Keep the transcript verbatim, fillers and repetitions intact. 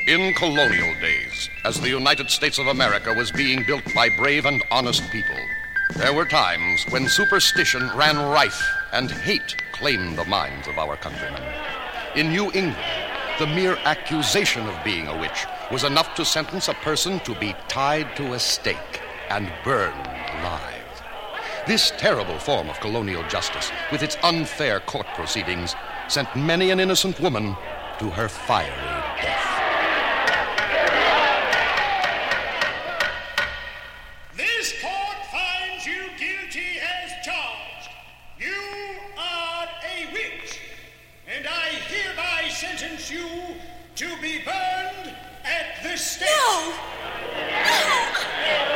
In colonial days, as the United States of America was being built by brave and honest people, there were times when superstition ran rife and hate claimed the minds of our countrymen. In New England, the mere accusation of being a witch was enough to sentence a person to be tied to a stake and burned alive. This terrible form of colonial justice, with its unfair court proceedings, sent many an innocent woman to her fiery death. This court finds you guilty as charged. You are a witch, and I hereby sentence you to be burned at the stake. No! No!